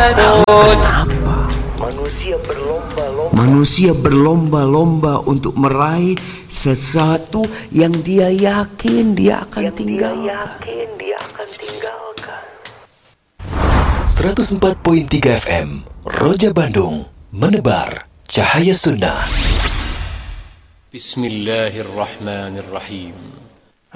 Kenapa? Manusia berlomba-lomba untuk meraih sesuatu yang dia yakin dia akan tinggalkan. 104.3 FM Roja Bandung, menebar cahaya sunnah. Bismillahirrahmanirrahim.